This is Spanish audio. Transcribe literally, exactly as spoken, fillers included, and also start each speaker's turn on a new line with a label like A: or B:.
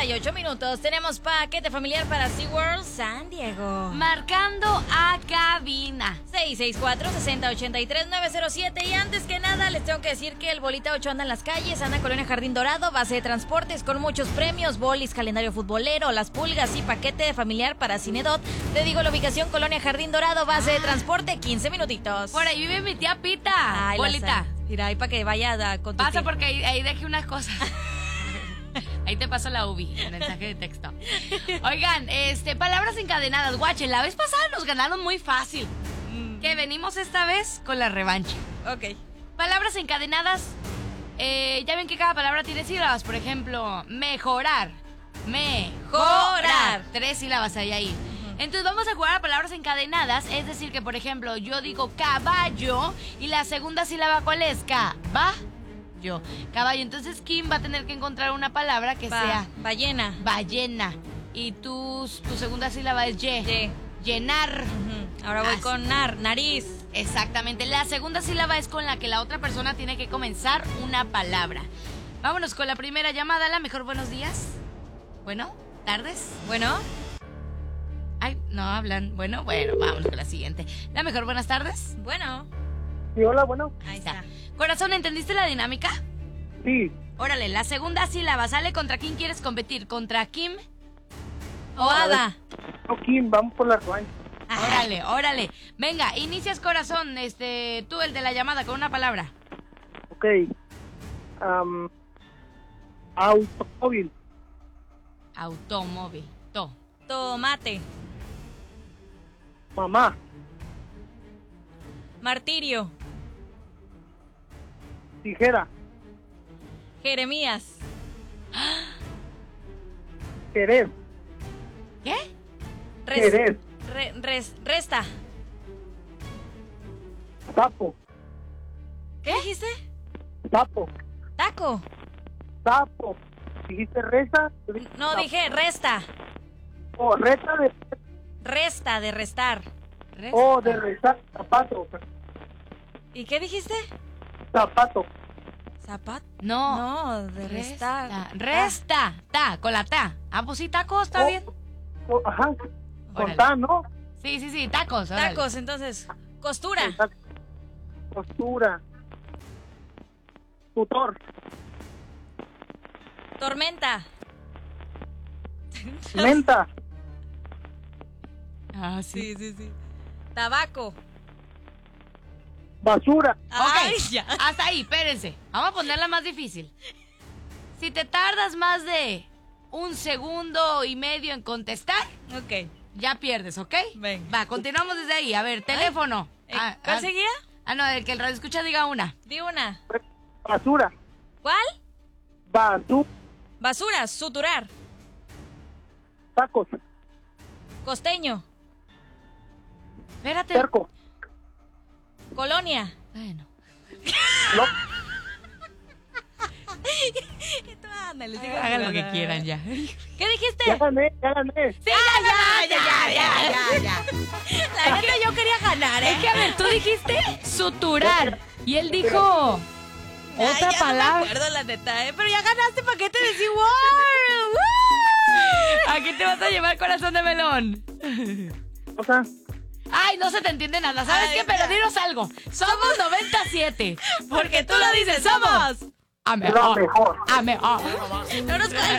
A: y ocho minutos. Tenemos paquete familiar para SeaWorld San Diego.
B: Marcando a cabina.
A: seis seis cuatro, seis cero ocho tres, nueve cero siete. Y antes que nada, les tengo que decir que el Bolita ocho anda en las calles. Anda Colonia Jardín Dorado, base de transportes con muchos premios, bolis, calendario futbolero, las pulgas y paquete familiar para Cinedot. Te digo la ubicación: Colonia Jardín Dorado, base de transporte, quince minutitos.
B: Por ahí vive mi tía Pita.
A: Ay,
B: Bolita.
A: Mira, ahí para que vaya a, con tu
B: Pasa
A: tía.
B: porque ahí, ahí dejé unas cosas. Ahí te paso la U B I, el mensaje de texto. Oigan, este, palabras encadenadas. Guachen, la vez pasada nos ganaron muy fácil. Mm. Que venimos esta vez con la revancha.
A: Ok.
B: Palabras encadenadas. Eh, ya ven que cada palabra tiene sílabas. Por ejemplo, mejorar. Mejorar. Tres sílabas hay ahí. Uh-huh. Entonces vamos a jugar a palabras encadenadas. Es decir, que por ejemplo, yo digo caballo y la segunda sílaba, ¿cuál es? Caballo. Yo, caballo. Entonces Kim va a tener que encontrar una palabra que
A: Ba-
B: sea
A: ballena.
B: ballena. Y tu, tu segunda sílaba es ye.
A: Ye.
B: Llenar.
A: Uh-huh. Ahora voy
B: Así.
A: con nar, nariz.
B: Exactamente. La segunda sílaba es con la que la otra persona tiene que comenzar una palabra. Vámonos con la primera llamada. La mejor, buenos días. Bueno, tardes.
A: Bueno,
B: Ay, no hablan. Bueno, bueno, vámonos con la siguiente. La mejor, buenas tardes.
A: bueno.
C: Sí, hola, bueno.
A: Ahí está.
B: Corazón, ¿entendiste la dinámica?
C: Sí,
B: Órale, la segunda sílaba sale. ¿Contra quién quieres competir? ¿Contra Kim?
A: O Ada.
C: no, Kim, vamos por la revancha.
B: Órale, órale. Venga, inicias, corazón. Este, tú, el de la llamada, con una palabra.
C: Ok. Um, automóvil,
B: Automóvil. To.
A: Tomate.
C: mamá,
A: Martirio.
C: tijera,
A: Jeremías.
C: Jerez,
B: ¿Qué?
A: Res-
C: Jerez,
A: re- res- resta.
C: sapo,
A: ¿Qué dijiste?
C: sapo,
A: Taco.
C: sapo. ¿Dijiste reza?
A: No,
C: Sapo.
A: dije resta.
C: Oh, reza de...
A: Resta, de restar.
B: Resta.
C: Oh, de rezar, zapato,
A: ¿Y qué dijiste?
C: zapato.
A: ¿Zapat?
B: No.
A: No, de restar.
B: Resta. Resta. Ta, con la ta. Ah, pues sí, tacos, está
C: Oh,
B: bien.
C: oh, ajá, con
B: Órale.
C: ta, ¿no?
B: Sí, sí, sí, tacos. órale.
A: Tacos, entonces. Costura.
C: Exacto. Costura. Tutor,
A: Tormenta.
C: menta,
B: Ah, sí.
A: Sí, sí, sí. Tabaco.
C: basura,
A: Ay,
B: Ok,
A: ya.
B: hasta ahí, espérense. Vamos a ponerla más difícil. Si te tardas más de un segundo y medio en contestar,
A: Ok.
B: ya pierdes, ¿ok?
A: Venga.
B: Va, continuamos desde ahí. A ver, teléfono.
A: Eh,
B: Ah,
A: ¿Cuál
B: ah,
A: seguía?
B: Ah, no, el que el radio escucha diga una.
A: Di una.
C: basura,
A: ¿Cuál?
C: basura,
A: Basura, suturar.
C: tacos,
A: Costeño.
B: Espérate.
C: cerco,
A: Colonia.
B: Bueno.
C: lo,
A: Ándale,
B: Hagan lo que quieran ya.
A: ¿Qué dijiste?
C: ya gané, ya gané.
A: Sí, ya, ya, ya, ya, ya, ya. La neta, yo quería ganar, ¿eh?
B: Es que, a ver, tú dijiste suturar. Y él dijo
A: Ay,
B: otra
A: ya
B: palabra.
A: No me acuerdo, la neta, ¿eh? Pero ya ganaste paquete de SeaWorld. ¡Woo!
B: ¿A qué te vas a llevar, corazón de melón?
C: O sea,
B: Ay, no se te entiende nada. ¿Sabes
A: Ay,
B: qué? Pero
A: ya.
B: dinos algo. Somos noventa y siete.
A: Porque tú lo dices, somos.
B: A
C: lo
B: mejor.
C: mejor.
B: A mejor.
A: No nos,